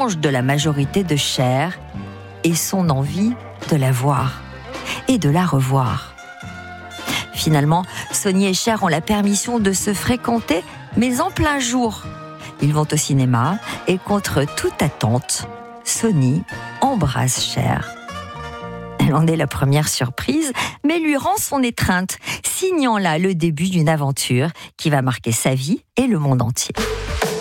mensonge de la majorité de Cher et son envie de la voir et de la revoir. Finalement, Sonny et Cher ont la permission de se fréquenter, mais en plein jour. Ils vont au cinéma et contre toute attente, Sonny embrasse Cher. Elle en est la première surprise, mais lui rend son étreinte, signant là le début d'une aventure qui va marquer sa vie et le monde entier.